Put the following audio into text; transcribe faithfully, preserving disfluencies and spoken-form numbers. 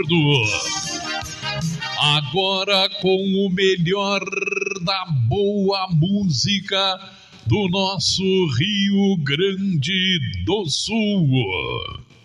Agora com o melhor da boa música do nosso Rio Grande do Sul.